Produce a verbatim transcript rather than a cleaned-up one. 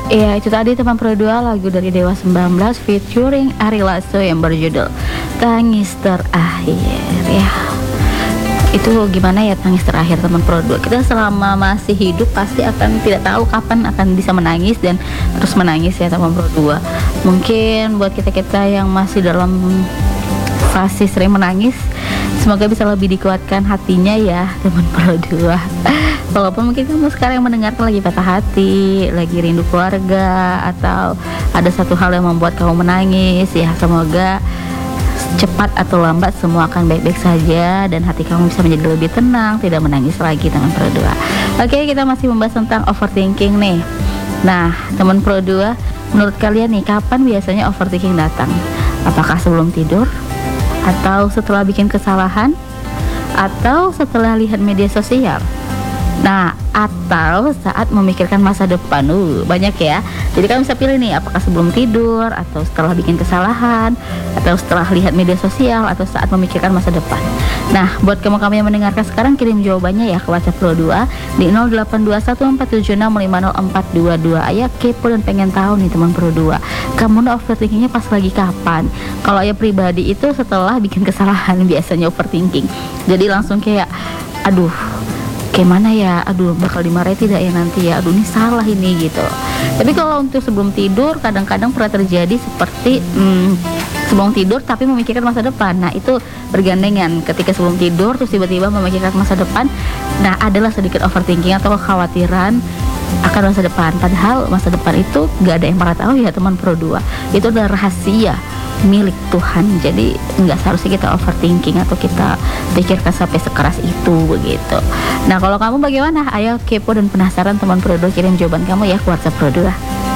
Iya, itu tadi teman Pro dua, lagu dari Dewa sembilan belas featuring Ari Lasso yang berjudul Tangis Terakhir ya. Itu gimana ya tangis terakhir teman Pro dua? Kita selama masih hidup pasti akan tidak tahu kapan akan bisa menangis dan terus menangis ya teman Pro dua. Mungkin buat kita-kita yang masih dalam fase sering menangis, semoga bisa lebih dikuatkan hatinya ya teman Pro dua. Walaupun mungkin kamu sekarang yang mendengarkan lagi patah hati, lagi rindu keluarga, atau ada satu hal yang membuat kamu menangis, ya semoga cepat atau lambat semua akan baik-baik saja dan hati kamu bisa menjadi lebih tenang, tidak menangis lagi teman Pro dua. Oke, kita masih membahas tentang overthinking nih. Nah, teman Pro dua, menurut kalian nih kapan biasanya overthinking datang? Apakah sebelum tidur? Atau setelah bikin kesalahan? Atau setelah lihat media sosial? Nah, atau saat memikirkan masa depan. Uh, banyak ya. Jadi kamu bisa pilih nih, apakah sebelum tidur, atau setelah bikin kesalahan, atau setelah lihat media sosial, atau saat memikirkan masa depan. Nah, buat kamu-kamu yang mendengarkan sekarang, kirim jawabannya ya ke WhatsApp Pro dua di nol delapan dua satu empat tujuh enam lima nol empat dua dua. Ayah kepo dan pengen tahu nih teman Pro dua, kamu overthinkingnya pas lagi kapan? Kalau ayah pribadi itu setelah bikin kesalahan biasanya overthinking. Jadi langsung kayak, aduh, kayak mana ya, aduh bakal dimarahi tidak ya nanti ya, aduh ini salah ini gitu. Tapi kalau untuk sebelum tidur kadang-kadang pernah terjadi seperti hmm, sebelum tidur tapi memikirkan masa depan. Nah itu bergandengan, ketika sebelum tidur terus tiba-tiba memikirkan masa depan. Nah adalah sedikit overthinking atau kekhawatiran akan masa depan. Padahal masa depan itu gak ada yang pernah tahu ya teman Pro dua. Itu adalah rahasia milik Tuhan. Jadi nggak seharusnya kita overthinking atau kita pikirkan sampai sekeras itu begitu. Nah kalau kamu bagaimana? Ayo kepo dan penasaran teman Pro dua, kirim jawaban kamu ya ke WhatsApp Pro dua.